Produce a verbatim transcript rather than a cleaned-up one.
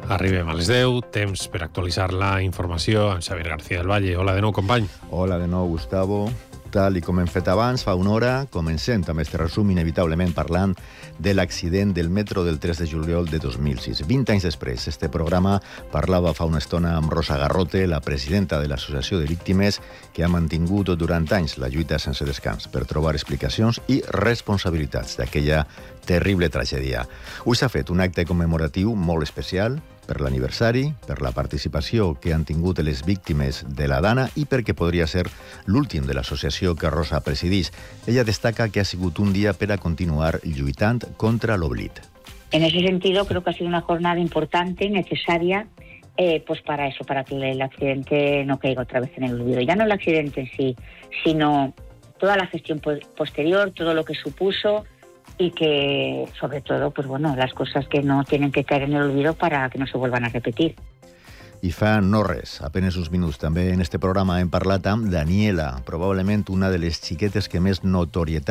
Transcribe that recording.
Arribem a les deu, temps per actualitzar la informació amb Xavier García del Valle. Hola de nou, company. Hola de nou, Gustavo. Tal i com hem fet abans, fa una hora, comencem també este resum inevitablement parlant de l'accident del metro del tres de juliol de dos mil sis. vint anys després, este programa parlava fa una estona amb Rosa Garrote, la presidenta de l'Associació de Víctimes, que ha mantingut durant anys la lluita sense descans per trobar explicacions i responsabilitats d'aquella terrible tragèdia. Avui s'ha fet un acte commemoratiu molt especial per l'aniversari, per la participació que han tingut les víctimes de la Dana i perquè podria ser l'últim de l'associació que Rosa presideix. Ella destaca que ha sigut un dia per a continuar lluitant contra l'oblit. En ese sentido, creo que ha sido una jornada importante y necesaria eh, pues para eso, para que el accidente no caiga otra vez en el olvido. Ya no el accidente en sí, sino toda la gestión posterior, todo lo que supuso, y que, sobre todo, pues bueno, las cosas que no tienen que caer en el olvido para que no se vuelvan a repetir. I fa no res, apenas uns minuts. També en este programa hem parlat amb Daniela, probablement una de les xiquetes que més notorietat